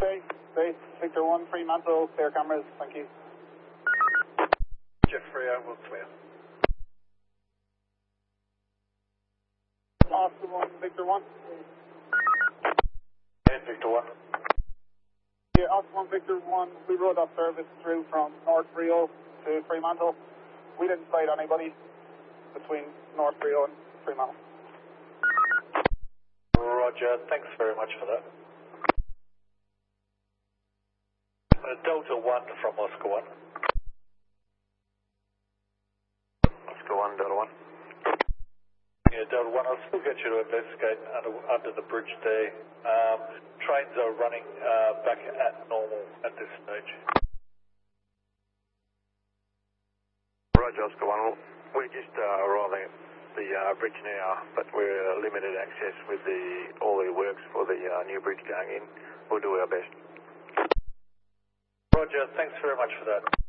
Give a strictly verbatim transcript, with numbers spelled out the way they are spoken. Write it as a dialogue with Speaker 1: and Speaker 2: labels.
Speaker 1: Okay, great. Victor one, Fremantle, clear cameras, thank you.
Speaker 2: Jeffrey, I will clear.
Speaker 1: Oscar one, Victor one.
Speaker 2: And Victor one.
Speaker 1: Yeah, Oscar one, Victor one, we rode that service through from North Rio to Fremantle. We didn't sight anybody between North Rio and Fremantle.
Speaker 2: Roger, thanks very much for that. Uh, Delta one from Oscar one.
Speaker 3: Oscar one, Delta one.
Speaker 2: Yeah, Delta one, I'll still get you to investigate under, under the bridge there. Um, trains are running uh, back at normal at this stage.
Speaker 3: Roger, Oscar one. We're just uh, arriving at the uh, bridge now, but we're limited access with the all the works for the uh, new bridge going in. We'll do our best.
Speaker 2: Roger, thanks very much for that.